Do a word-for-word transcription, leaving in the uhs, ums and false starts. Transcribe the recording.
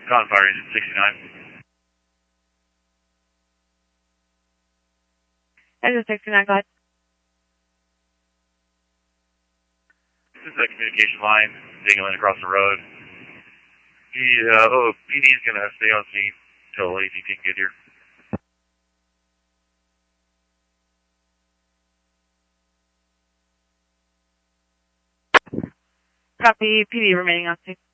Con fire engine sixty-nine. Engine sixty-nine, go ahead. This is a communication line, dangling across the road. He, uh, oh, P D is going to stay on scene until A T T can get here. Copy, P D remaining on scene.